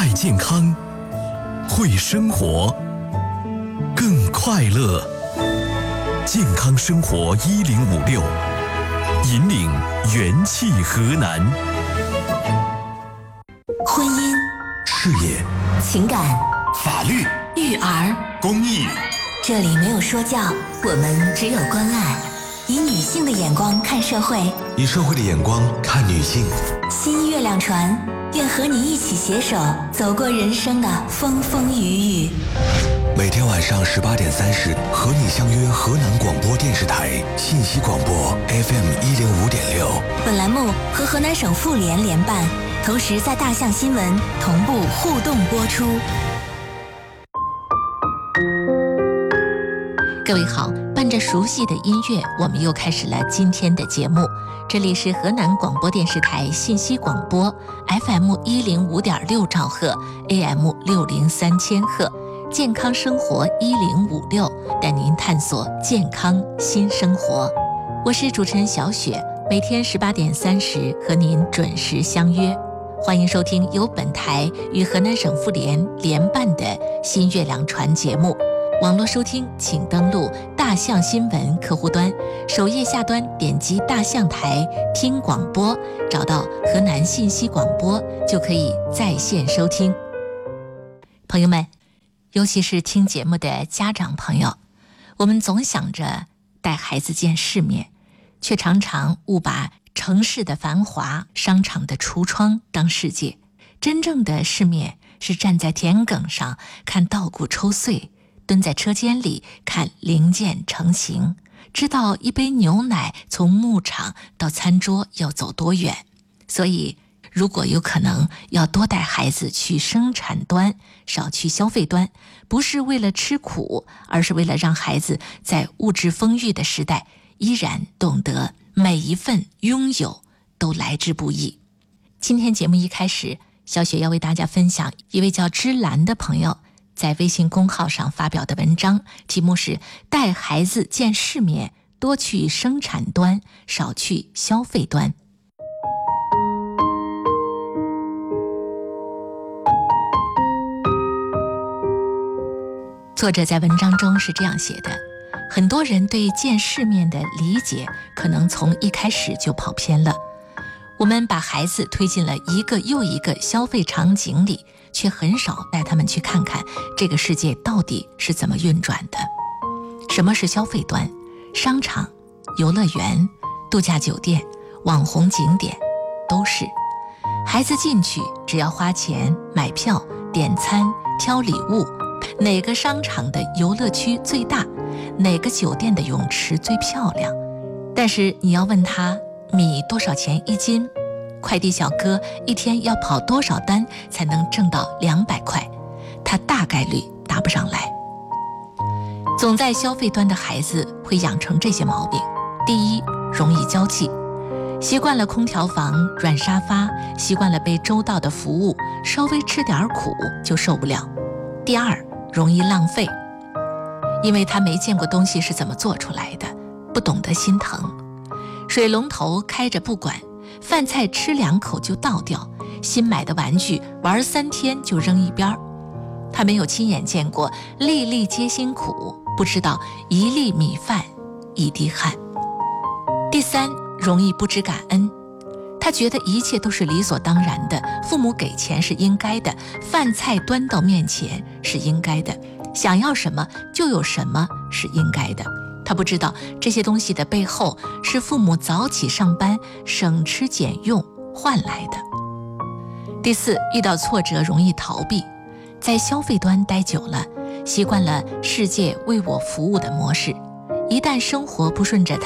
爱健康，会生活，更快乐。健康生活1056，引领元气河南。 婚姻、 事业、 情感、 法律、 育儿、 公益， 这里没有说教，我们只有关爱。以女性的眼光看社会， 以社会的眼光看女性。 新月亮船愿和你一起携手走过人生的风风雨雨。 每天晚上18点30和你相约河南广播电视台信息广播 FM105.6。 本栏目和河南省妇联联办，同时在大象新闻同步互动播出。 各位好，伴着熟悉的音乐，我们又开始了今天的节目。这里是河南广播电视台信息广播 FM105.6兆赫 AM603千赫，健康生活1056，带您探索健康新生活。我是主持人小雪，每天18点30和您准时相约。欢迎收听由本台与河南省妇联联办的新月亮船节目。网络收听请登录大象新闻客户端，首页下端点击大象台听广播，找到河南信息广播就可以在线收听。朋友们，尤其是听节目的家长朋友，我们总想着带孩子见世面，却常常误把城市的繁华、商场的橱窗当世界。真正的世面是站在田埂上看稻谷抽穗，蹲在车间里看零件成型，知道一杯牛奶从牧场到餐桌要走多远。所以如果有可能，要多带孩子去生产端，少去消费端，不是为了吃苦，而是为了让孩子在物质丰裕的时代依然懂得每一份拥有都来之不易。今天节目一开始，小雪要为大家分享一位叫芝兰的朋友在微信公号上发表的文章，题目是带孩子见世面，多去生产端，少去消费端。作者在文章中是这样写的：很多人对见世面的理解可能从一开始就跑偏了，我们把孩子推进了一个又一个消费场景里，却很少带他们去看看这个世界到底是怎么运转的。什么是消费端？商场、游乐园、度假酒店、网红景点都是。孩子进去只要花钱买票、点餐、挑礼物，哪个商场的游乐区最大，哪个酒店的泳池最漂亮。但是你要问他米多少钱一斤，快递小哥一天要跑多少单才能挣到200块，他大概率答不上来。总在消费端的孩子会养成这些毛病：第一，容易娇气，习惯了空调房、软沙发，习惯了被周到的服务，稍微吃点苦就受不了。第二，容易浪费，因为他没见过东西是怎么做出来的，不懂得心疼。水龙头开着不管，饭菜吃2口就倒掉，新买的玩具玩3天就扔一边。他没有亲眼见过粒粒皆辛苦，不知道一粒米饭一滴汗。第三，容易不知感恩，他觉得一切都是理所当然的，父母给钱是应该的，饭菜端到面前是应该的，想要什么就有什么是应该的。他不知道这些东西的背后是父母早起上班省吃俭用换来的。第四，遇到挫折容易逃避，在消费端待久了，习惯了世界为我服务的模式，一旦生活不顺着他